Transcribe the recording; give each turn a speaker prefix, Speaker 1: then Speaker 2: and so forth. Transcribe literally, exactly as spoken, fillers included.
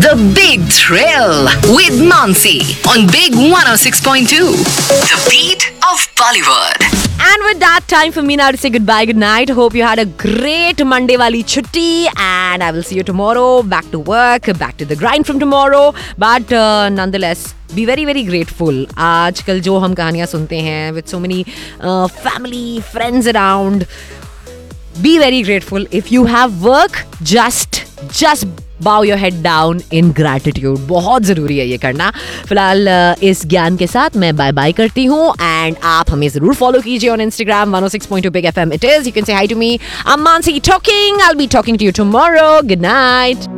Speaker 1: The Big Thrill with Mansi on Big one oh six point two. The beat of Bollywood.
Speaker 2: And with that, time for me now to say goodbye, good night. Hope you had a great Monday wali chutti, and I will see you tomorrow. Back to work, back to the grind from tomorrow. But uh, nonetheless, be very very grateful. आजकल जो हम कहानियाँ सुनते हैं with so many uh, family, friends around. Be very grateful. If you have work, just just bow your head down in gratitude. बहुत ज़रूरी है ये करना. फिलहाल इस ज्ञान के साथ मैं बाय बाय करती हूँ, एंड आप हमें ज़रूर फॉलो कीजिए on Instagram one oh six point two Big F M. It is. You can say hi to me. I'm Mansi talking. I'll be talking to you tomorrow. Good night.